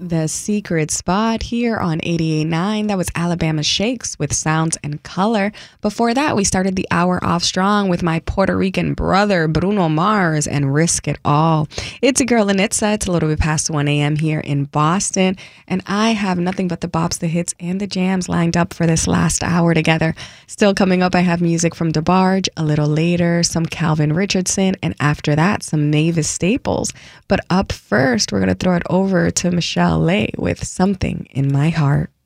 The Secret Spot here on 88.9. That was Alabama Shakes with Sounds and Color. Before that, we started the hour off strong with my Puerto Rican brother, Bruno Mars, and Risk It All. It's a girl, Lenitza. It's a little bit past 1 a.m. here in Boston, and I have nothing but the bops, the hits, and the jams lined up for this last hour together. Still coming up, I have music from DeBarge, a little later, some Calvin Richardson, and after that, some Mavis Staples. But up first, we're going to throw it over to Michelle Lay with Something in My Heart.